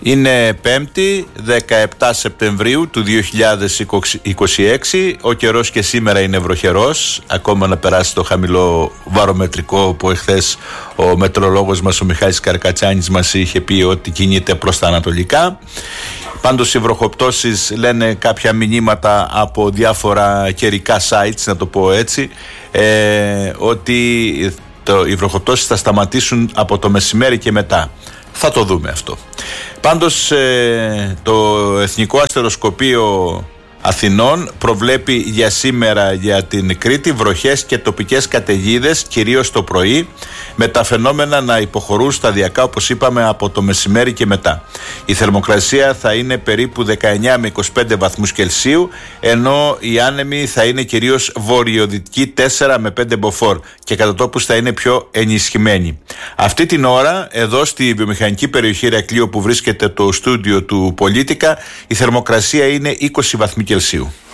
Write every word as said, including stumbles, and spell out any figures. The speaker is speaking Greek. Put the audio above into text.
Είναι Πέμπτη, δεκαεπτά Σεπτεμβρίου του δύο χιλιάδες είκοσι έξι. Ο καιρός και σήμερα είναι βροχερός, ακόμα να περάσει το χαμηλό βαρομετρικό που εχθές ο μετρολόγος μας, ο Μιχάλης Καρκατσάνης, μας είχε πει ότι κινείται προς τα ανατολικά. Πάντως οι βροχοπτώσεις, λένε κάποια μηνύματα από διάφορα καιρικά sites, να το πω έτσι, ε, ότι το, οι βροχοπτώσεις θα σταματήσουν από το μεσημέρι και μετά. Θα το δούμε αυτό. Πάντως ε, το Εθνικό Αστεροσκοπείο Αθηνών προβλέπει για σήμερα για την Κρήτη βροχές και τοπικές καταιγίδες, κυρίως το πρωί, με τα φαινόμενα να υποχωρούν σταδιακά, όπως είπαμε, από το μεσημέρι και μετά. Η θερμοκρασία θα είναι περίπου δεκαεννιά με είκοσι πέντε βαθμούς Κελσίου, ενώ η άνεμη θα είναι κυρίως βορειοδυτική τέσσερα με πέντε μποφόρ και κατά τόπους θα είναι πιο ενισχυμένη. Αυτή την ώρα, εδώ στη βιομηχανική περιοχή Ηρακλείου που βρίσκεται το στούντιο του Πολίτικα, η θερμοκρασία είναι είκοσι βαθμοί Κελσίου.